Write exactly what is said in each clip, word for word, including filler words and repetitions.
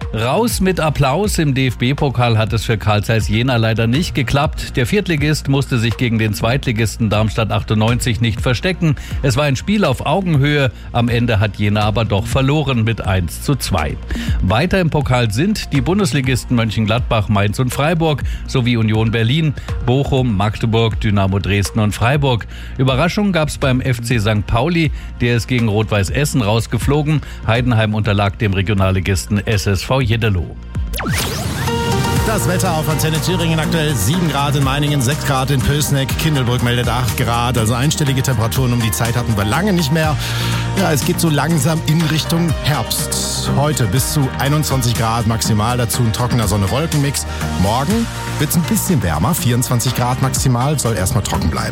Raus mit Applaus. Im D F B-Pokal hat es für Carl Zeiss Jena leider nicht geklappt. Der Viertligist musste sich gegen den Zweitligisten Darmstadt achtundneunzig nicht verstecken. Es war ein Spiel auf Augenhöhe. Am Ende hat Jena aber doch verloren mit eins zu zwei. Weiter im Pokal sind die Bundesligisten Mönchengladbach, Mainz und Freiburg sowie Union Berlin, Bochum, Magdeburg, Dynamo Dresden und Freiburg. Überraschung gab es beim F C Sankt Pauli. Der ist gegen Rot-Weiß Essen rausgeflogen. Heidenheim unterlag dem Regionalligisten S S V Jeddelo. Das Wetter auf Antenne Thüringen, aktuell sieben Grad in Meiningen, sechs Grad in Pößneck, Kindelbrück meldet acht Grad, also einstellige Temperaturen um die Zeit hatten wir lange nicht mehr. Ja, es geht so langsam in Richtung Herbst. Heute bis zu einundzwanzig Grad maximal, dazu ein trockener Sonne-Wolken-Mix. Morgen wird es ein bisschen wärmer, vierundzwanzig Grad maximal, soll erstmal trocken bleiben.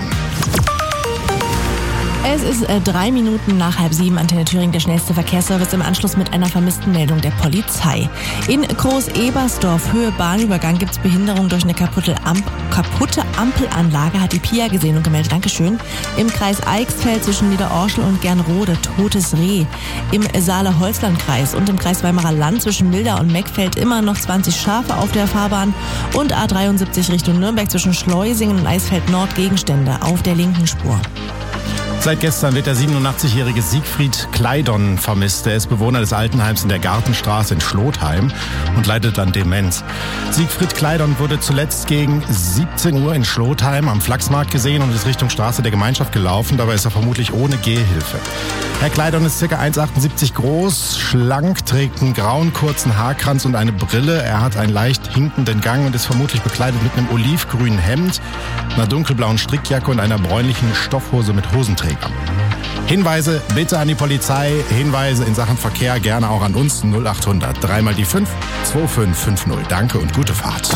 Es ist äh, drei Minuten nach halb sieben. Antenne Thüringen, der schnellste Verkehrsservice im Anschluss mit einer vermissten Meldung der Polizei. In Groß-Ebersdorf, Höhe Bahnübergang, gibt es Behinderung durch eine kaputte, Amp- kaputte Ampelanlage, hat die P I A gesehen und gemeldet. Dankeschön. Im Kreis Eichsfeld zwischen Niederorschel und Gernrode, totes Reh. Im Saale-Holzland-Kreis und im Kreis Weimarer Land zwischen Milda und Meckfeld immer noch zwanzig Schafe auf der Fahrbahn und A dreiundsiebzig Richtung Nürnberg zwischen Schleusingen und Eisfeld Nord Gegenstände auf der linken Spur. Seit gestern wird der siebenundachtzig-jährige Siegfried Kleidon vermisst. Er ist Bewohner des Altenheims in der Gartenstraße in Schlotheim und leidet an Demenz. Siegfried Kleidon wurde zuletzt gegen siebzehn Uhr in Schlotheim am Flachsmarkt gesehen und ist Richtung Straße der Gemeinschaft gelaufen. Dabei ist er vermutlich ohne Gehhilfe. Herr Kleidon ist ca. eins Komma achtundsiebzig groß, schlank, trägt einen grauen kurzen Haarkranz und eine Brille. Er hat einen leicht hinkenden Gang und ist vermutlich bekleidet mit einem olivgrünen Hemd, einer dunkelblauen Strickjacke und einer bräunlichen Stoffhose mit Hosenträger. Hinweise bitte an die Polizei, Hinweise in Sachen Verkehr gerne auch an uns null achthundert, dreimal die fünf, zwei fünf fünf null. Danke und gute Fahrt.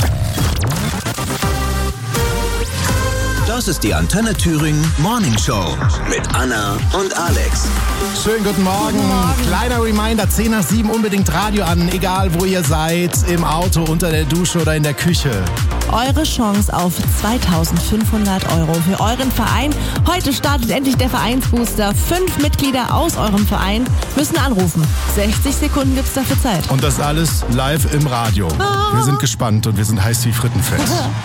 Das ist die Antenne Thüringen Morning Show mit Anna und Alex. Schönen guten Morgen. Guten Morgen. Kleiner Reminder, zehn nach sieben unbedingt Radio an, egal wo ihr seid, im Auto, unter der Dusche oder in der Küche. Eure Chance auf zweitausendfünfhundert Euro für euren Verein. Heute startet endlich der Vereinsbooster. Fünf Mitglieder aus eurem Verein müssen anrufen. sechzig Sekunden gibt's dafür Zeit. Und das alles live im Radio. Wir sind gespannt und wir sind heiß wie Frittenfett.